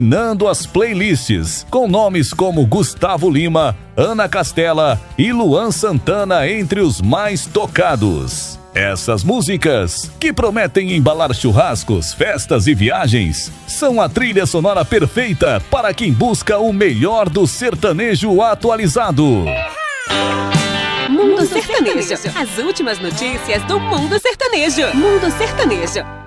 dominando as playlists, com nomes como Gustavo Lima, Ana Castela e Luan Santana entre os mais tocados. Essas músicas, que prometem embalar churrascos, festas e viagens, são a trilha sonora perfeita para quem busca o melhor do sertanejo atualizado. Mundo Sertanejo. As últimas notícias do mundo sertanejo. Mundo Sertanejo.